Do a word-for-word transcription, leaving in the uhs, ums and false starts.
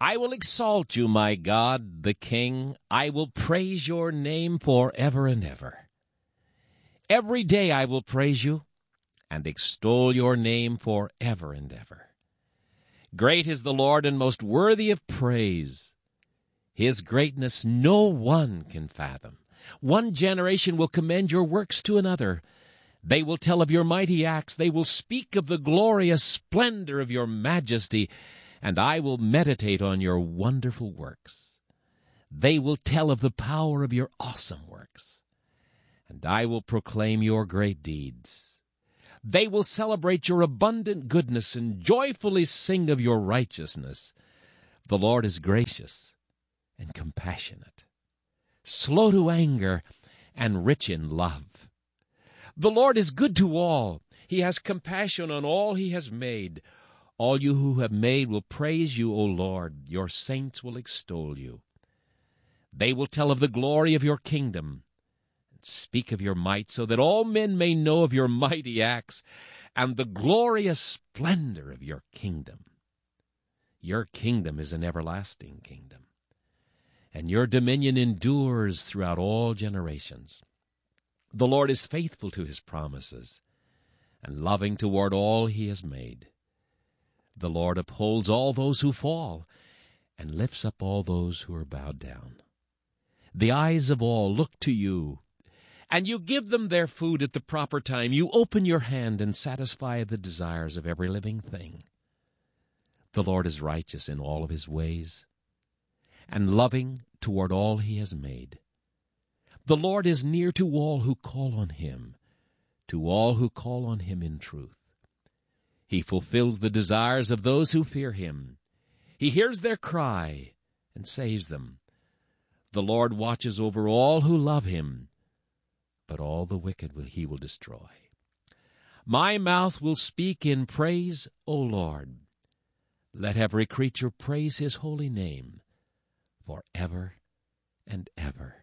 I will exalt you, my God, the King. I will praise your name forever and ever. Every day I will praise you and extol your name forever and ever. Great is the Lord and most worthy of praise. His greatness no one can fathom. One generation will commend your works to another. They will tell of your mighty acts. They will speak of the glorious splendor of your majesty, and I will meditate on your wonderful works. They will tell of the power of your awesome works, and I will proclaim your great deeds. They will celebrate your abundant goodness and joyfully sing of your righteousness. The Lord is gracious and compassionate, slow to anger, and rich in love. The Lord is good to all. He has compassion on all he has made. All you who have made will praise you, O Lord. Your saints will extol you. They will tell of the glory of your kingdom and speak of your might, so that all men may know of your mighty acts and the glorious splendor of your kingdom. Your kingdom is an everlasting kingdom, and your dominion endures throughout all generations. The Lord is faithful to his promises and loving toward all he has made. The Lord upholds all those who fall and lifts up all those who are bowed down. The eyes of all look to you, and you give them their food at the proper time. You open your hand and satisfy the desires of every living thing. The Lord is righteous in all of his ways and loving toward all he has made. The Lord is near to all who call on him, to all who call on him in truth. He fulfills the desires of those who fear him. He hears their cry and saves them. The Lord watches over all who love him, but all the wicked will, he will destroy. My mouth will speak in praise, O Lord. Let every creature praise his holy name forever and ever.